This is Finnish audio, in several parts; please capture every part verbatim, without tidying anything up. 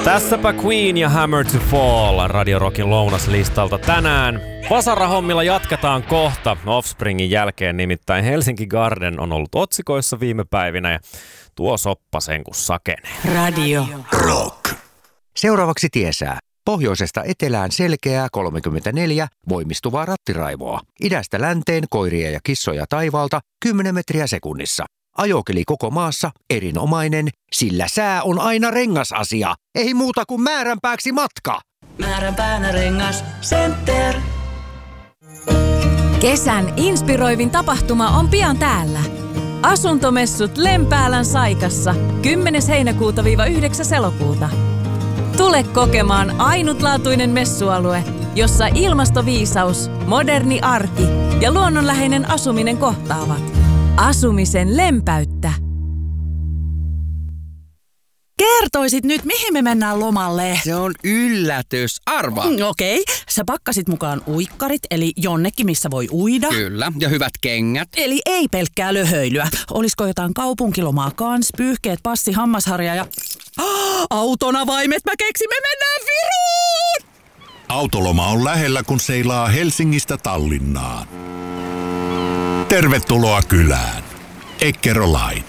Tässäpä Queen ja Hammer to Fall Radio Rockin lounaslistalta tänään. Vasarahommilla jatketaan kohta Offspringin jälkeen, nimittäin Helsinki Garden on ollut otsikoissa viime päivinä ja tuo soppa sen kun sakenee. Radio Rock. Seuraavaksi tiesää. Pohjoisesta etelään selkeää kolmekymmentäneljä voimistuvaa rattiraivoa. Idästä länteen koiria ja kissoja taivaalta kymmenen metriä sekunnissa. Ajokeli koko maassa erinomainen, sillä sää on aina rengasasia. Ei muuta kuin määränpääksi matka. Määränpäänä rengas Center. Kesän inspiroivin tapahtuma on pian täällä. Asuntomessut Lempäälän Saikassa kymmenes heinäkuuta yhdeksäs elokuuta. Tule kokemaan ainutlaatuinen messualue, jossa ilmastoviisaus, moderni arki ja luonnonläheinen asuminen kohtaavat. Asumisen lempäyttä. Kertoisit nyt, mihin me mennään lomalle? Se on yllätys. Arvaa. Mm, Okei, okay. Sä pakkasit mukaan uikkarit, eli jonnekin, missä voi uida. Kyllä, ja hyvät kengät. Eli ei pelkkää löhöilyä. Olisiko jotain kaupunkilomaa kans, pyyhkeet, passi, hammasharja ja... Oh, autonavaimet, mä keksin, me mennään Viroon! Autoloma on lähellä, kun seilaa Helsingistä Tallinnaan. Tervetuloa kylään. Eckerö Line.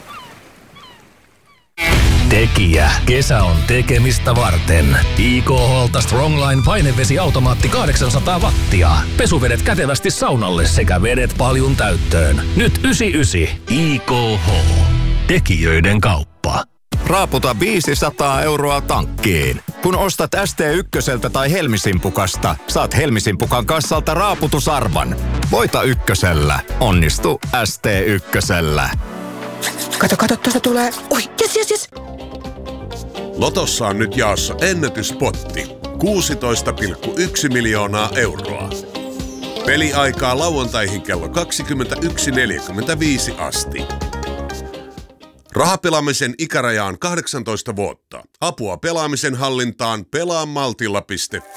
Tekijä. Kesä on tekemistä varten. I K H:lta Strongline painevesiautomaatti kahdeksansataa wattia. Pesuvedet kätevästi saunalle sekä vedet paljon täyttöön. Nyt yhdeksänkymmentäyhdeksän. I K H. Tekijöiden kauppa. Raaputa viisisataa euroa tankkiin. Kun ostat S T ykköseltä tai Helmisimpukasta, saat Helmisimpukan kassalta raaputusarvan. Voita ykkösellä. Onnistu S T ykkösellä. Kato, kato, tuossa tulee. Oi, jes, jes, jes. Lotossa on nyt jaossa ennätyspotti. kuusitoista pilkku yksi miljoonaa euroa. Peliaikaa lauantaihin kello kaksikymmentäyksi neljäkymmentäviisi asti. Rahapelaamisen ikäraja on kahdeksantoista vuotta. Apua pelaamisen hallintaan pelaamaltilla piste fi.